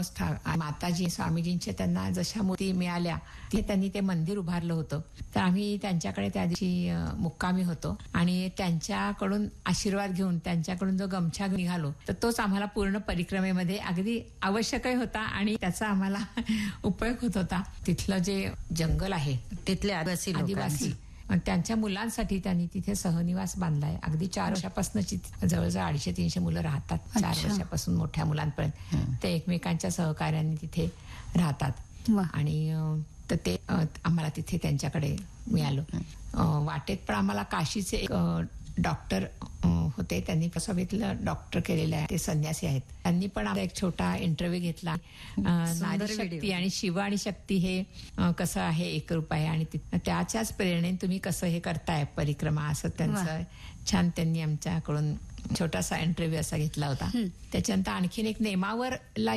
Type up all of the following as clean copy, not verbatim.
माताजी स्वामीजींच्या त्यांना जशा मूर्ती मिळाल्या ते त्यांनी ते मंदिर उभारलं होतं. तर आम्ही त्यांच्याकडे त्या दिवशी मुक्कामी होतो आणि त्यांच्याकडून आशीर्वाद घेऊन त्यांच्याकडून जो गमछा निघालो तर तोच आम्हाला पूर्ण परिक्रमेमध्ये अगदी आवश्यकही होता आणि त्याचा आम्हाला उपयोग होत होता. तिथलं जे जंगल आहे तिथले आदिवासी त्यांच्या मुलांसाठी त्यांनी तिथे सहनिवास बांधलाय. अगदी 4 वर्षापासून जवळजवळ 250-300 मुलं राहतात. 4 वर्षापासून मोठ्या मुलांपर्यंत ते एकमेकांच्या सहकार्याने तिथे राहतात. आणि तर ते आम्हाला तिथे त्यांच्याकडे मिळालं. वाटेत पण आम्हाला काशीचे एक डॉक्टर होते, त्यांनी प्रसवितलं डॉक्टर केलेले आहे, ते संन्यासी आहेत. त्यांनी पण आमचा एक छोटा इंटरव्ह्यू घेतला. नारी शक्ती आणि शिव आणि शक्ती हे कसं आहे एकरूप आहे आणि त्याच्याच प्रेरणेने तुम्ही कसं हे करताय परिक्रमा, असं त्यांचं छान त्यांनी आमच्याकडून छोटासा इंटरव्ह्यू असा घेतला होता. त्याच्यानंतर आणखीन एक नेमावर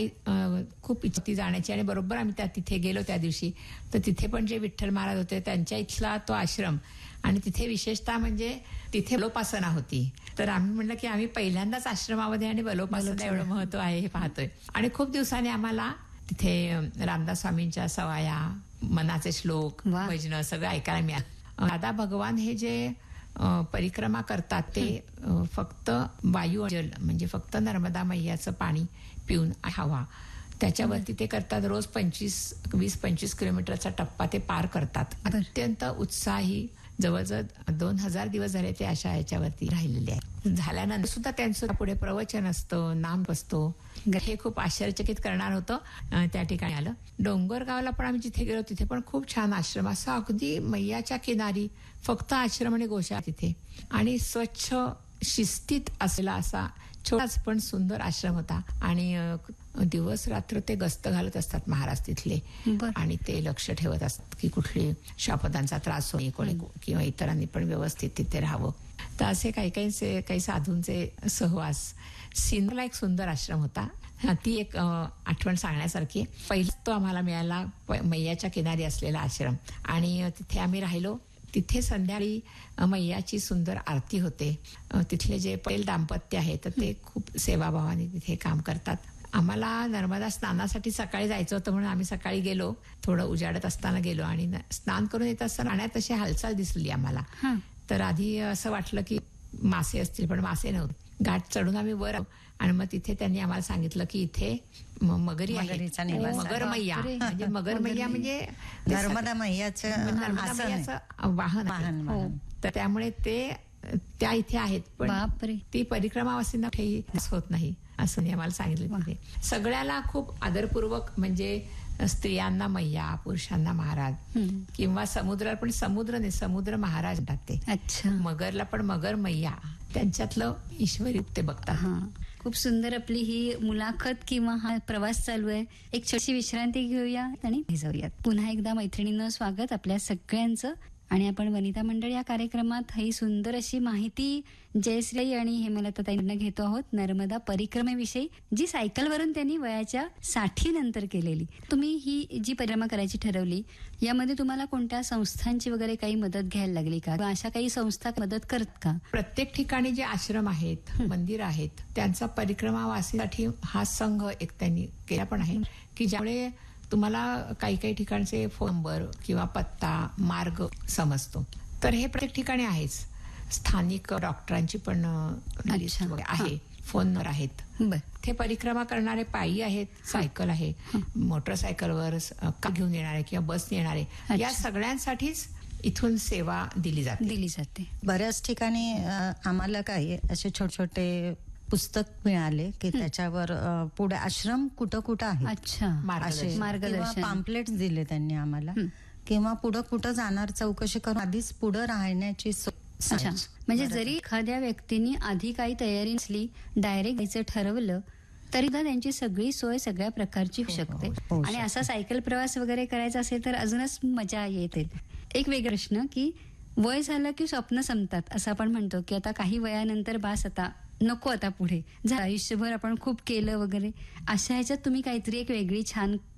खूप इच्छा जाण्याची आणि बरोबर आम्ही तिथे गेलो त्या दिवशी. तर तिथे पण जे विठ्ठल महाराज होते त्यांच्या इथला तो आश्रम आणि तिथे विशेषतः म्हणजे तिथे बलोपासना होती. तर आम्ही म्हणलं की आम्ही पहिल्यांदाच आश्रमामध्ये आणि बलोपासना एवढं महत्व आहे हे पाहतोय. आणि खूप दिवसांनी आम्हाला तिथे रामदास स्वामींच्या सवाया, मनाचे श्लोक, भजनं सगळं ऐकायला मिळालं. दादा भगवान हे जे परिक्रमा करतात ते फक्त वायू जल म्हणजे फक्त नर्मदा मैयाचं पाणी पिऊन हवा त्याच्यावरती ते करतात. रोज 20-25 किलोमीटरचा टप्पा ते पार करतात. अत्यंत उत्साही, जवळजवळ 2000 दिवस झाले ते अशा याच्यावरती राहिलेले आहे. झाल्यानंतर सुद्धा त्यांचं पुढे प्रवचन असतं, नाम असतो. हे खूप आश्चर्यचकित करणार होतं. त्या ठिकाणी आलं. डोंगरगावला पण आम्ही जिथे गेलो तिथे पण खूप छान आश्रम, असा अगदी मैयाच्या किनारी फक्त आश्रम आणि गोशाळा तिथे आणि स्वच्छ शिस्तीत असलेला असा छोटाच पण सुंदर आश्रम होता. आणि दिवस रात्र ते गस्त घालत असतात महाराज तिथले आणि ते लक्ष ठेवत असतात की कुठली शापदांचा त्रास होईल कोणी किंवा इतरांनी पण व्यवस्थित तिथे राहावं. तर असे काही साधूंचे सहवास. सिंधूला एक सुंदर आश्रम होता. ती एक आठवण सांगण्यासारखी. पहिला तो आम्हाला मिळाला मैयाच्या किनारी असलेला आश्रम आणि तिथे आम्ही राहिलो. तिथे संध्याकाळी मैयाची सुंदर आरती होते. तिथले जे पैल दाम्पत्य आहे तर ते खूप सेवाभावाने तिथे काम करतात. आम्हाला नर्मदा स्नानासाठी सकाळी जायचं होतं म्हणून आम्ही सकाळी गेलो. थोडं उजाडत असताना गेलो आणि स्नान करून येत असताना पाण्यात अशी हालचाल दिसली आम्हाला. तर आधी असं वाटलं की मासे असतील, पण मासे नव्हते. घाट चढून आम्ही वर आणि मग तिथे त्यांनी आम्हाला सांगितलं की इथे मगरी आहे, मगरमैया. म्हणजे मगरमैया म्हणजे नर्मदा मैयाचं वाहन. तर त्यामुळे ते त्या इथे आहेत, पण ती परिक्रमावासींना कुठेही होत नाही असं आम्हाला सांगितलं. तिथे सगळ्याला खूप आदरपूर्वक म्हणजे स्त्रियांना मैया, पुरुषांना महाराज किंवा समुद्राला पण समुद्र नाही, समुद्र महाराज म्हणतात ते. मगरला पण मगर मैया, त्यांच्यातलं ईश्वरी ते बघतात. खूप सुंदर आपली ही मुलाखत किंवा हा प्रवास चालू आहे. एक छोटीशी विश्रांती घेऊया आणि जाऊयात. पुन्हा एकदा मैत्रिणींना स्वागत आपल्या सगळ्यांचं. आणि आपण वनिता मंडळ या कार्यक्रमात ही सुंदर अशी माहिती जयश्री आणि हेमलताताईंना घेतो आहोत नर्मदा परिक्रमेविषयी, जी सायकलवरून त्यांनी वयाच्या 60 नंतर केलेली. तुम्ही ही जी परिक्रमा करायची ठरवली यामध्ये तुम्हाला कोणत्या संस्थांची वगैरे काही मदत घ्यायला लागली का? अशा काही संस्था मदत करत का? प्रत्येक ठिकाणी जे आश्रम आहेत, मंदिर आहेत, त्यांचा परिक्रमावासीसाठी हा संघ एक त्यांनी केला पण आहे की ज्यामुळे तुम्हाला काही ठिकाणचे फोन नंबर किंवा पत्ता, मार्ग समजतो. तर हे प्रत्येक ठिकाणी आहेच. स्थानिक डॉक्टरांची पण आहे, फोन नंबर आहेत. ते परिक्रमा करणारे पायी आहेत, सायकल आहे, मोटरसायकलवर घेऊन येणारे किंवा बस येणारे, या सगळ्यांसाठीच इथून सेवा दिली जाते. बऱ्याच ठिकाणी आम्हाला काय असे छोटे छोटे पुस्तक मिळाले की त्याच्यावर पुढे आश्रम कुठं आहे मार्गदर्शन, पॅम्पलेट्स दिले त्यांनी आम्हाला, किंवा पुढं जाणार चौकशी करून आधीच पुढं राहण्याची. म्हणजे जरी एखाद्या व्यक्तीने आधी काही तयारी नसली, डायरेक्ट जायचं ठरवलं तरी त्यांची सगळी सोय सगळ्या प्रकारची होऊ शकते. आणि असा सायकल प्रवास वगैरे करायचा असेल तर अजूनच मजा येते. एक वेगळा प्रश्न की वय झालं की स्वप्न संपतात असं आपण म्हणतो की आता काही वयानंतर बास, आता नको, आता पुढे आयुष्यभर आपण खूप केलं वगैरे, अशा ह्याच्यात तुम्ही काहीतरी एक वेगळी छान